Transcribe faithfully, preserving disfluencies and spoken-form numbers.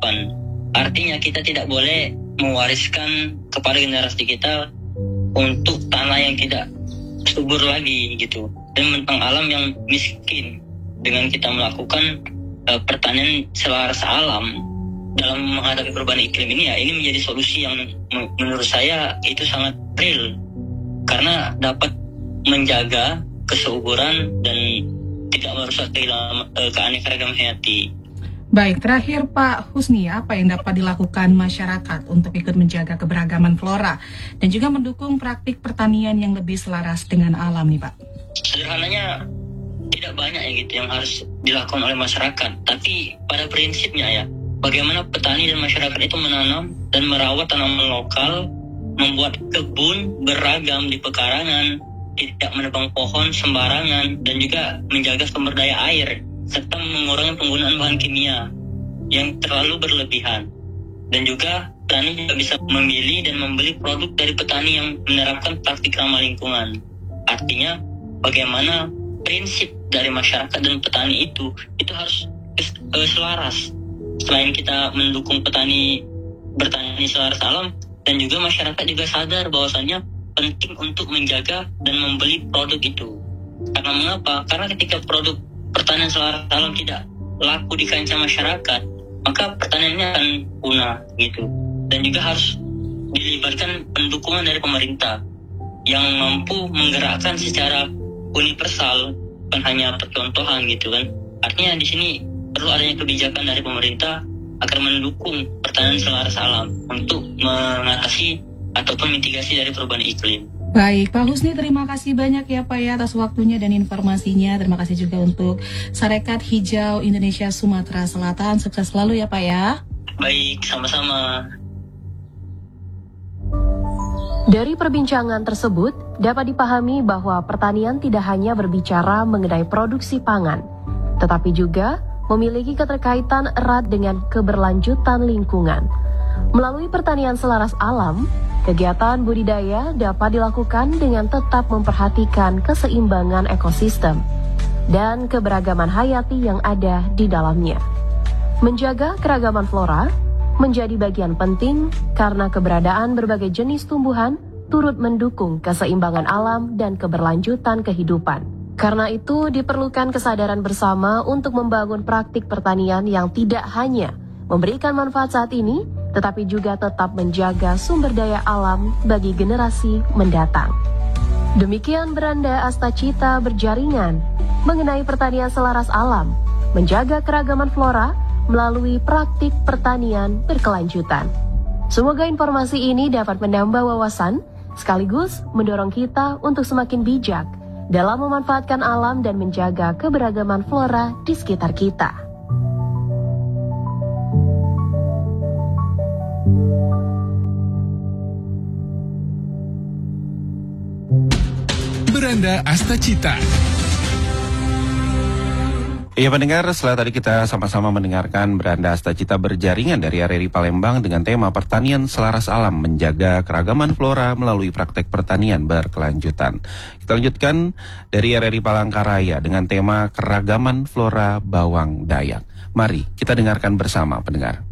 depan. Artinya kita tidak boleh mewariskan kepada generasi kita untuk tanah yang tidak subur lagi gitu, dan mentang alam yang miskin. Dengan kita melakukan uh, pertanian selaras alam dalam menghadapi perubahan iklim ini, ya ini menjadi solusi yang m- menurut saya itu sangat real, karena dapat menjaga kesuburan dan tidak merusak kehilangan uh, keanekaragaman hayati. Baik, terakhir Pak Husni, apa yang dapat dilakukan masyarakat untuk ikut menjaga keberagaman flora dan juga mendukung praktik pertanian yang lebih selaras dengan alam nih Pak? Sederhananya tidak banyak ya gitu yang harus dilakukan oleh masyarakat, tapi pada prinsipnya ya, bagaimana petani dan masyarakat itu menanam dan merawat tanaman lokal, membuat kebun beragam di pekarangan, tidak menebang pohon sembarangan, dan juga menjaga sumber daya air, serta mengurangi penggunaan bahan kimia yang terlalu berlebihan. Dan juga petani juga bisa memilih dan membeli produk dari petani yang menerapkan praktik ramah lingkungan. Artinya bagaimana prinsip dari masyarakat dan petani itu itu harus uh, selaras. Selain kita mendukung petani bertani selaras alam, dan juga masyarakat juga sadar bahwasannya penting untuk menjaga dan membeli produk itu. Karena mengapa? Karena ketika produk pertanian selaras alam tidak laku di kancah masyarakat, maka pertaniannya akan punah gitu. Dan juga harus dilibatkan pendukungan dari pemerintah yang mampu menggerakkan secara universal, bukan hanya percontohan gitu kan. Artinya di sini perlu adanya kebijakan dari pemerintah agar mendukung pertanian selaras alam untuk mengatasi ataupun mitigasi dari perubahan iklim. Baik, Pak Husni, terima kasih banyak ya Pak ya atas waktunya dan informasinya. Terima kasih juga untuk Sarekat Hijau Indonesia Sumatera Selatan. Sukses selalu ya Pak ya. Baik, sama-sama. Dari perbincangan tersebut, dapat dipahami bahwa pertanian tidak hanya berbicara mengenai produksi pangan, tetapi juga memiliki keterkaitan erat dengan keberlanjutan lingkungan. Melalui pertanian selaras alam, kegiatan budidaya dapat dilakukan dengan tetap memperhatikan keseimbangan ekosistem dan keberagaman hayati yang ada di dalamnya. Menjaga keragaman flora menjadi bagian penting karena keberadaan berbagai jenis tumbuhan turut mendukung keseimbangan alam dan keberlanjutan kehidupan. Karena itu diperlukan kesadaran bersama untuk membangun praktik pertanian yang tidak hanya memberikan manfaat saat ini, tetapi juga tetap menjaga sumber daya alam bagi generasi mendatang. Demikian Beranda Astacita Berjaringan mengenai pertanian selaras alam, menjaga keragaman flora melalui praktik pertanian berkelanjutan. Semoga informasi ini dapat menambah wawasan, sekaligus mendorong kita untuk semakin bijak dalam memanfaatkan alam dan menjaga keberagaman flora di sekitar kita. Beranda Astacita. Iya pendengar, setelah tadi kita sama-sama mendengarkan Beranda Astacita Berjaringan dari R R I Palembang dengan tema pertanian selaras alam, menjaga keragaman flora melalui praktek pertanian berkelanjutan. Kita lanjutkan dari R R I Palangkaraya dengan tema keragaman flora bawang Dayak. Mari kita dengarkan bersama pendengar.